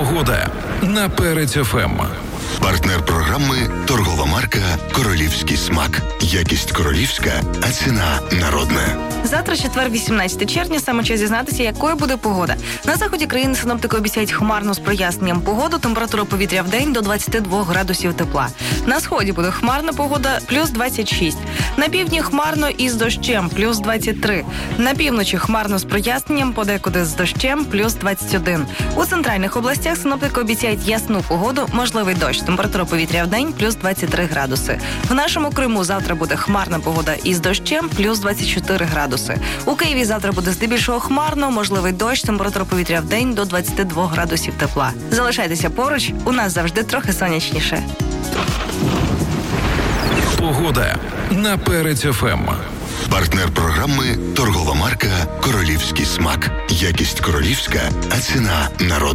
Погода на Перець ФМ. Партнер програми – торгова марка «Королівський смак». Якість королівська, а ціна народна. Завтра, четвер, 18 червня, саме час дізнатися, якою буде погода. На заході країни синоптики обіцяють хмарно з проясненням погоду, температура повітря в день до 22 градусів тепла. На сході буде хмарна погода, плюс 26. На півдні хмарно і з дощем, плюс 23. На півночі хмарно з проясненням, подекуди з дощем, плюс 21. У центральних областях синоптики обіцяють ясну погоду, можливий дощ. Температура повітря в день, плюс 23 градуси. В нашому Криму завтра буде хмарна погода із дощем, плюс 24 градуси. У Києві завтра буде здебільшого хмарно, можливий дощ, температура повітря в день до 22 градусів тепла. Залишайтеся поруч, у нас завжди трохи сонячніше. Погода на Перець ФМ. Партнер програми – торгова марка «Королівський смак». Якість королівська, а ціна народна.